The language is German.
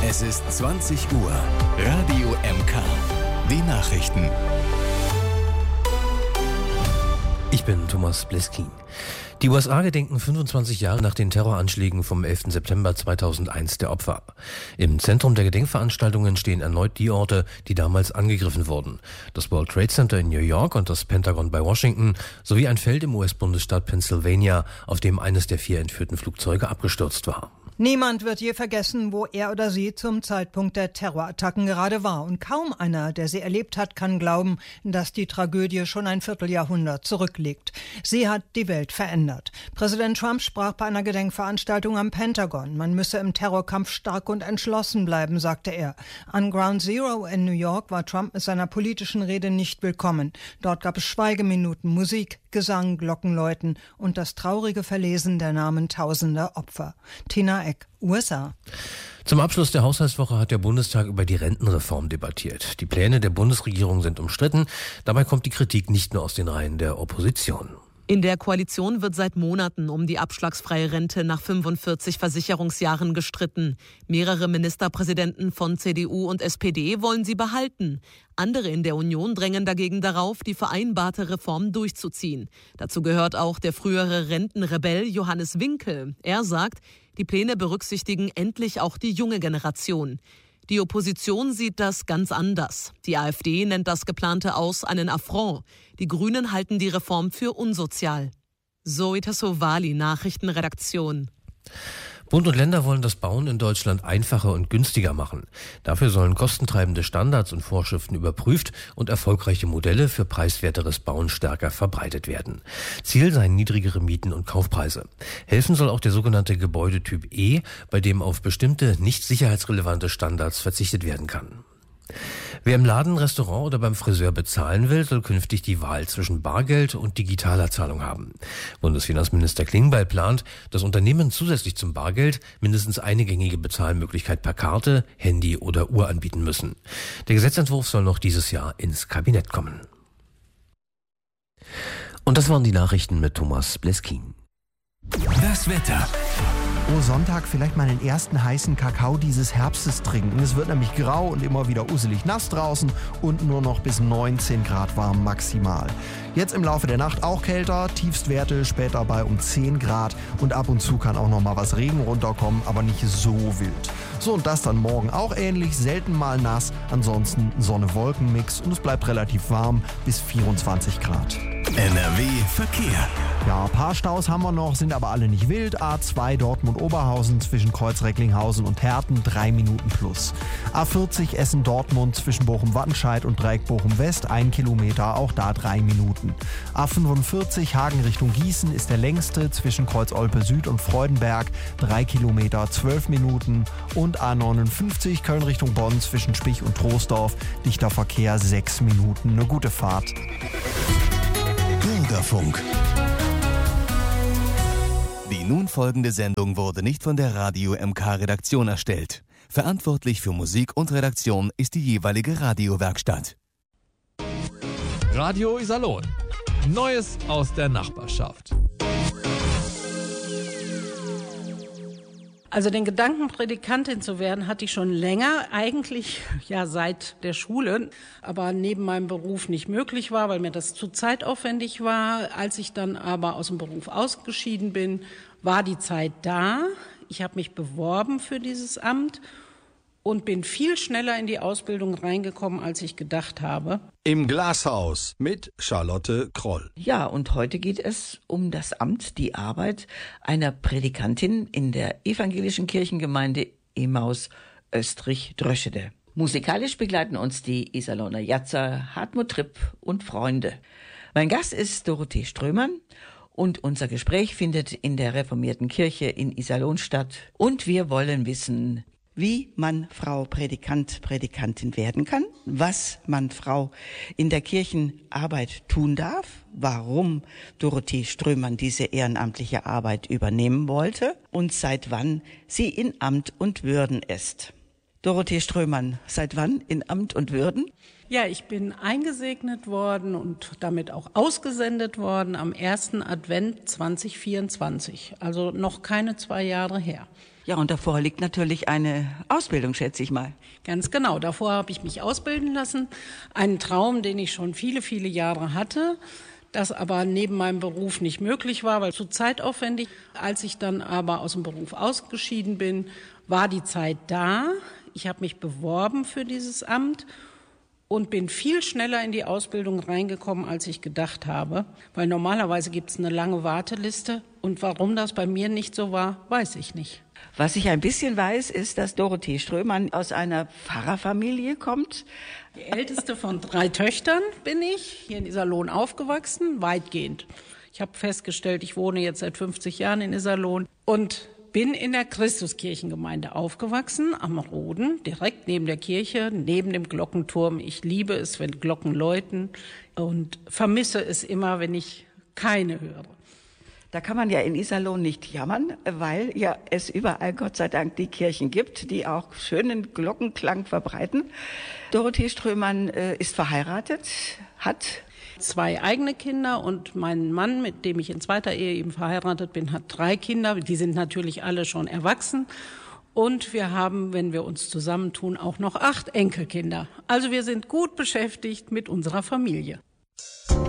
Es ist 20 Uhr. Radio MK. Die Nachrichten. Ich bin Thomas Bleskin. Die USA gedenken 25 Jahre nach den Terroranschlägen vom 11. September 2001 der Opfer. Im Zentrum der Gedenkveranstaltungen stehen erneut die Orte, die damals angegriffen wurden. Das World Trade Center in New York und das Pentagon bei Washington sowie ein Feld im US-Bundesstaat Pennsylvania, auf dem eines der 4 entführten Flugzeuge abgestürzt war. Niemand wird je vergessen, wo er oder sie zum Zeitpunkt der Terrorattacken gerade war. Und kaum einer, der sie erlebt hat, kann glauben, dass die Tragödie schon ein Vierteljahrhundert zurückliegt. Sie hat die Welt verändert. Präsident Trump sprach bei einer Gedenkveranstaltung am Pentagon. Man müsse im Terrorkampf stark und entschlossen bleiben, sagte er. An Ground Zero in New York war Trump mit seiner politischen Rede nicht willkommen. Dort gab es Schweigeminuten, Musik, Gesang, Glockenläuten und das traurige Verlesen der Namen tausender Opfer. Tina Eck, USA. Zum Abschluss der Haushaltswoche hat der Bundestag über die Rentenreform debattiert. Die Pläne der Bundesregierung sind umstritten. Dabei kommt die Kritik nicht nur aus den Reihen der Opposition. In der Koalition wird seit Monaten um die abschlagsfreie Rente nach 45 Versicherungsjahren gestritten. Mehrere Ministerpräsidenten von CDU und SPD wollen sie behalten. Andere in der Union drängen dagegen darauf, die vereinbarte Reform durchzuziehen. Dazu gehört auch der frühere Rentenrebell Johannes Winkel. Er sagt, die Pläne berücksichtigen endlich auch die junge Generation. Die Opposition sieht das ganz anders. Die AfD nennt das geplante Aus einen Affront. Die Grünen halten die Reform für unsozial. Zoe Tassovali, Nachrichtenredaktion. Bund und Länder wollen das Bauen in Deutschland einfacher und günstiger machen. Dafür sollen kostentreibende Standards und Vorschriften überprüft und erfolgreiche Modelle für preiswerteres Bauen stärker verbreitet werden. Ziel seien niedrigere Mieten und Kaufpreise. Helfen soll auch der sogenannte Gebäudetyp E, bei dem auf bestimmte nicht sicherheitsrelevante Standards verzichtet werden kann. Wer im Laden, Restaurant oder beim Friseur bezahlen will, soll künftig die Wahl zwischen Bargeld und digitaler Zahlung haben. Bundesfinanzminister Klingbeil plant, dass Unternehmen zusätzlich zum Bargeld mindestens eine gängige Bezahlmöglichkeit per Karte, Handy oder Uhr anbieten müssen. Der Gesetzentwurf soll noch dieses Jahr ins Kabinett kommen. Und das waren die Nachrichten mit Thomas Bleskin. Das Wetter. Oh, Sonntag vielleicht mal den ersten heißen Kakao dieses Herbstes trinken. Es wird nämlich grau und immer wieder uselig nass draußen und nur noch bis 19 Grad warm maximal. Jetzt im Laufe der Nacht auch kälter, Tiefstwerte später bei um 10 Grad und ab und zu kann auch noch mal was Regen runterkommen, aber nicht so wild. So, und das dann morgen auch ähnlich, selten mal nass, ansonsten Sonne-Wolken-Mix und es bleibt relativ warm bis 24 Grad. NRW Verkehr. Ja, ein paar Staus haben wir noch, sind aber alle nicht wild. A2 Dortmund-Oberhausen zwischen Kreuz-Recklinghausen und Herten 3 Minuten plus. A40 Essen-Dortmund zwischen Bochum-Wattenscheid und Dreieck Bochum-West 1 Kilometer, auch da 3 Minuten. A45 Hagen Richtung Gießen ist der längste zwischen Kreuz-Olpe-Süd und Freudenberg 3 Kilometer 12 Minuten. Und A59 Köln Richtung Bonn zwischen Spich und Troisdorf dichter Verkehr 6 Minuten. Eine gute Fahrt. Bürgerfunk. Die nun folgende Sendung wurde nicht von der Radio MK-Redaktion erstellt. Verantwortlich für Musik und Redaktion ist die jeweilige Radiowerkstatt. Radio Iserlohn. Neues aus der Nachbarschaft. Also den Gedanken, Predikantin zu werden, hatte ich schon länger, eigentlich ja seit der Schule, aber neben meinem Beruf nicht möglich war, weil mir das zu zeitaufwendig war. Als ich dann aber aus dem Beruf ausgeschieden bin, war die Zeit da. Ich habe mich beworben für dieses Amt und bin viel schneller in die Ausbildung reingekommen, als ich gedacht habe. Im Glashaus mit Charlotte Kroll. Ja, und heute geht es um das Amt, die Arbeit einer Predikantin in der evangelischen Kirchengemeinde Emmaus Österreich-Dröschede. Musikalisch begleiten uns die Iserlohner Jatzer, Hartmut Tripp und Freunde. Mein Gast ist Dorothee Strömann. Und unser Gespräch findet in der reformierten Kirche in Iserlohn statt. Und wir wollen wissen, wie man Frau Predikant, Predikantin werden kann, was man Frau in der Kirchenarbeit tun darf, warum Dorothee Strömann diese ehrenamtliche Arbeit übernehmen wollte und seit wann sie in Amt und Würden ist. Dorothee Strömann, seit wann in Amt und Würden? Ja, ich bin eingesegnet worden und damit auch ausgesendet worden am 1. Advent 2024, also noch keine 2 Jahre her. Ja, und davor liegt natürlich eine Ausbildung, schätze ich mal. Ganz genau. Davor habe ich mich ausbilden lassen. Einen Traum, den ich schon viele, viele Jahre hatte, das aber neben meinem Beruf nicht möglich war, weil zu zeitaufwendig. Als ich dann aber aus dem Beruf ausgeschieden bin, war die Zeit da. Ich habe mich beworben für dieses Amt und bin viel schneller in die Ausbildung reingekommen, als ich gedacht habe. Weil normalerweise gibt es eine lange Warteliste. Und warum das bei mir nicht so war, weiß ich nicht. Was ich ein bisschen weiß, ist, dass Dorothee Strömann aus einer Pfarrerfamilie kommt. Die älteste von 3 Töchtern bin ich, hier in Iserlohn aufgewachsen, weitgehend. Ich habe festgestellt, ich wohne jetzt seit 50 Jahren in Iserlohn und bin in der Christuskirchengemeinde aufgewachsen, am Roden, direkt neben der Kirche, neben dem Glockenturm. Ich liebe es, wenn Glocken läuten und vermisse es immer, wenn ich keine höre. Da kann man ja in Iserlohn nicht jammern, weil ja es überall Gott sei Dank die Kirchen gibt, die auch schönen Glockenklang verbreiten. Dorothee Strömann ist verheiratet, hat 2 eigene Kinder und mein Mann, mit dem ich in zweiter Ehe eben verheiratet bin, hat 3 Kinder. Die sind natürlich alle schon erwachsen. Und wir haben, wenn wir uns zusammentun, auch noch 8 Enkelkinder. Also wir sind gut beschäftigt mit unserer Familie.